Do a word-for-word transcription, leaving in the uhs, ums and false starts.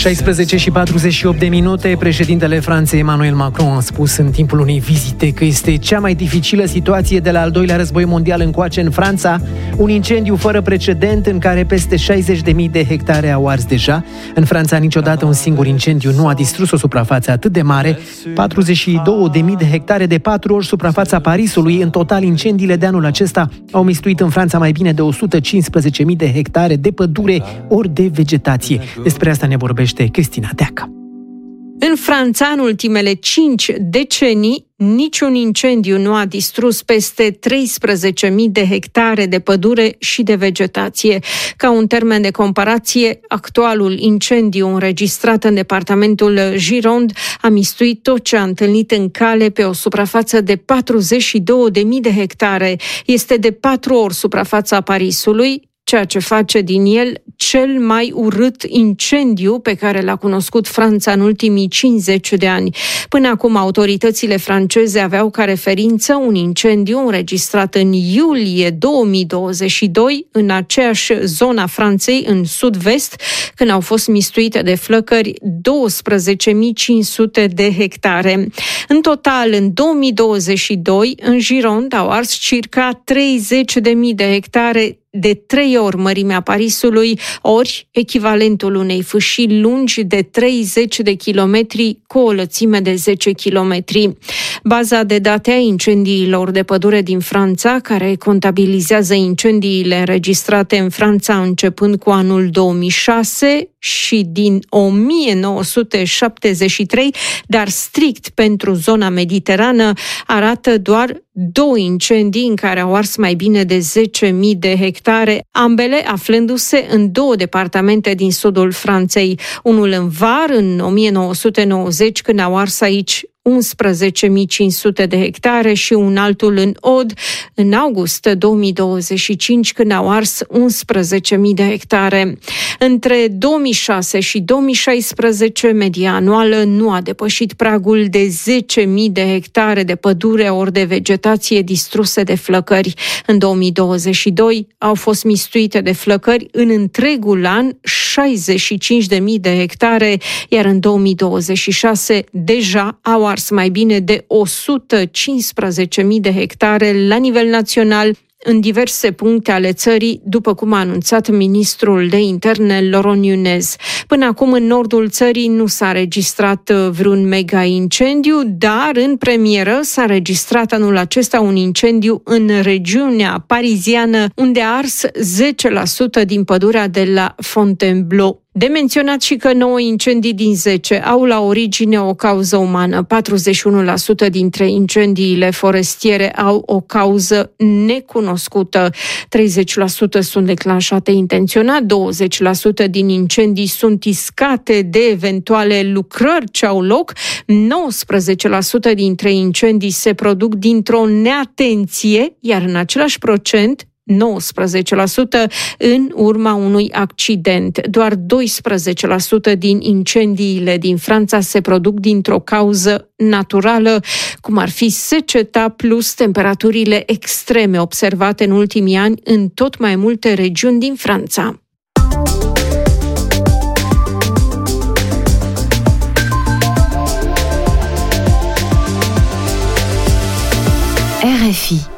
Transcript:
șaisprezece și patruzeci și opt de minute, președintele Franței Emmanuel Macron a spus în timpul unei vizite că este cea mai dificilă situație de la al doilea război mondial încoace în Franța, un incendiu fără precedent în care peste șaizeci de mii de hectare au ars deja. În Franța niciodată un singur incendiu nu a distrus o suprafață atât de mare, patruzeci și două de mii de hectare, de patru ori suprafața Parisului. În total, incendiile de anul acesta au mistuit în Franța mai bine de o sută cincisprezece mii de hectare de pădure ori de vegetație. Despre asta ne vorbește Cristina Teacă. În Franța, în ultimele cinci decenii, niciun incendiu nu a distrus peste treisprezece mii de hectare de pădure și de vegetație. Ca un termen de comparație, actualul incendiu înregistrat în departamentul Gironde a mistuit tot ce a întâlnit în cale pe o suprafață de patruzeci și două de mii de hectare. Este de patru ori suprafața Parisului, ceea ce face din el cel mai urât incendiu pe care l-a cunoscut Franța în ultimii cincizeci de ani. Până acum, autoritățile franceze aveau ca referință un incendiu înregistrat în iulie două mii douăzeci și doi în aceeași zona Franței, în sud-vest, când au fost mistuite de flăcări douăsprezece mii cinci sute de hectare. În total, în două mii douăzeci și doi, în Gironde au ars circa treizeci de mii de hectare, de trei ori mărimea Parisului, ori echivalentul unei fâșii lungi de treizeci de kilometri cu o lățime de zece kilometri. Baza de date a incendiilor de pădure din Franța, care contabilizează incendiile înregistrate în Franța începând cu anul două mii șase și din o mie nouă sute șaptezeci și trei, dar strict pentru zona mediterană, arată doar două incendii în care au ars mai bine de zece mii de hectare, ambele aflându-se în două departamente din sudul Franței. Unul în Var, în o mie nouă sute nouăzeci, când au ars aici unsprezece mii cinci sute de hectare, și un altul în Aude, în august două mii douăzeci și cinci, când au ars unsprezece mii de hectare. Între două mii șase și două mii șaisprezece, media anuală nu a depășit pragul de zece mii de hectare de pădure ori de vegetație distruse de flăcări. În două mii douăzeci și doi au fost mistuite de flăcări în întregul an șaizeci și cinci de mii de hectare, iar în două mii douăzeci și șase deja au ars mai bine de o sută cincisprezece mii de hectare la nivel național în diverse puncte ale țării, după cum a anunțat ministrul de interne Laurent Nunez. Până acum, în nordul țării nu s-a registrat vreun mega incendiu, dar în premieră s-a registrat anul acesta un incendiu în regiunea pariziană, unde a ars zece la sută din pădurea de la Fontainebleau. De menționat și că nouă incendii din zece au la origine o cauză umană. patruzeci și unu la sută dintre incendiile forestiere au o cauză necunoscută. treizeci la sută sunt declanșate intenționat, douăzeci la sută din incendii sunt iscate de eventuale lucrări ce au loc, nouăsprezece la sută dintre incendii se produc dintr-o neatenție, iar în același procent, nouăsprezece la sută în urma unui accident. Doar doisprezece la sută din incendiile din Franța se produc dintr-o cauză naturală, cum ar fi seceta plus temperaturile extreme observate în ultimii ani în tot mai multe regiuni din Franța. R F I